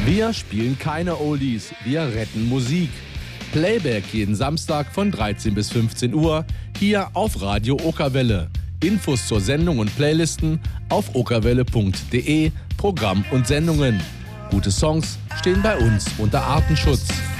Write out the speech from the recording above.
Wir spielen keine Oldies, wir retten Musik. Playback jeden Samstag von 13 bis 15 Uhr hier auf Radio Okerwelle. Infos zur Sendung und Playlisten auf okerwelle.de, Programm und Sendungen. Gute Songs stehen bei uns unter Artenschutz.